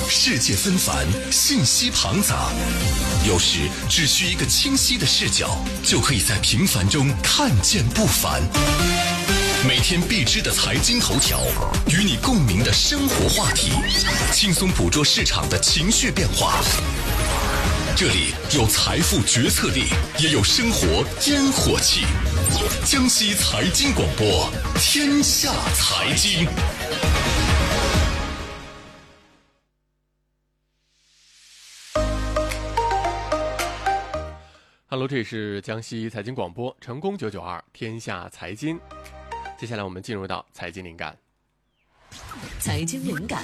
世界纷繁，信息庞杂，有时只需一个清晰的视角，就可以在平凡中看见不凡。每天必知的财经头条，与你共鸣的生活话题，轻松捕捉市场的情绪变化。这里有财富决策力，也有生活烟火气。江西财经广播，天下财经。 Hello， 这里是江西财经广播，成功992天下财经。接下来我们进入到财经灵感。 财经灵感。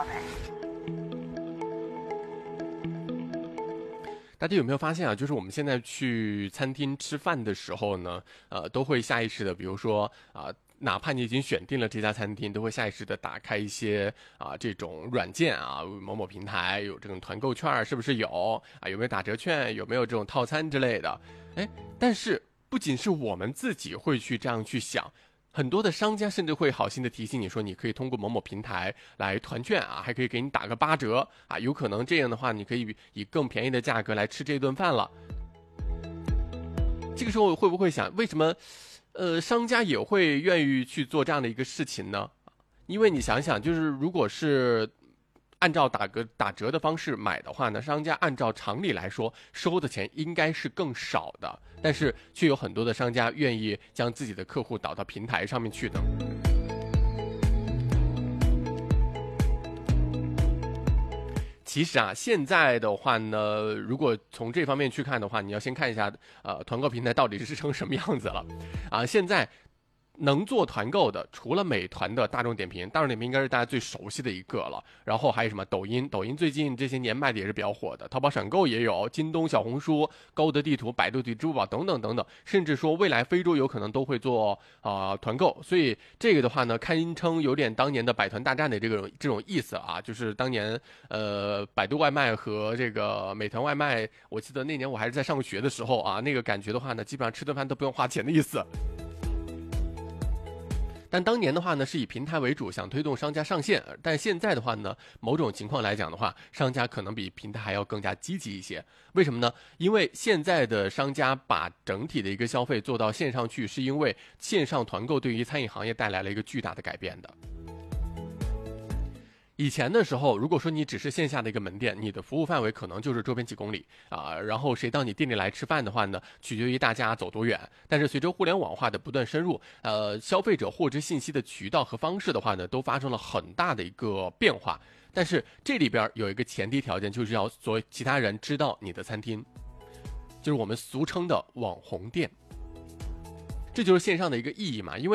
大家有没有发现啊？就是我们现在去餐厅吃饭的时候呢，都会下意识的，比如说哪怕你已经选定了这家餐厅，都会下意识的打开一些这种软件啊，某某平台有这种团购券是不是有啊？有没有打折券？有没有这种套餐之类的？但是不仅是我们自己会去这样去想。很多的商家甚至会好心的提醒你说，你可以通过某某平台来团券啊，还可以给你打个8折啊，有可能这样的话，你可以以更便宜的价格来吃这顿饭了。这个时候会不会想，为什么商家也会愿意去做这样的一个事情呢？因为你想想，就是如果是按照打折的方式买的话呢，商家按照常理来说收的钱应该是更少的，但是却有很多的商家愿意将自己的客户导到平台上面去的。其实现在的话呢，如果从这方面去看的话，你要先看一下团购平台到底是成什么样子了现在能做团购的，除了美团的大众点评应该是大家最熟悉的一个了。然后还有什么抖音最近这些年卖的也是比较火的，淘宝闪购也有，京东、小红书、高德地图、百度地、支付宝等等等等，甚至说未来非洲有可能都会做团购。所以这个的话呢，堪称有点当年的百团大战的这种意思啊，就是当年百度外卖和这个美团外卖，我记得那年我还是在上学的时候那个感觉的话呢，基本上吃顿饭都不用花钱的意思。但当年的话呢，是以平台为主，想推动商家上线。但现在的话呢，某种情况来讲的话，商家可能比平台还要更加积极一些。为什么呢？因为现在的商家把整体的一个消费做到线上去，是因为线上团购对于餐饮行业带来了一个巨大的改变的。以前的时候，如果说你只是线下的一个门店，你的服务范围可能就是周边几公里然后谁到你店里来吃饭的话呢，取决于大家走多远。但是随着互联网化的不断深入，消费者获知信息的渠道和方式的话呢，都发生了很大的一个变化。但是这里边有一个前提条件，就是要所其他人知道你的餐厅，就是我们俗称的网红店。这就是线上的一个意义嘛，因为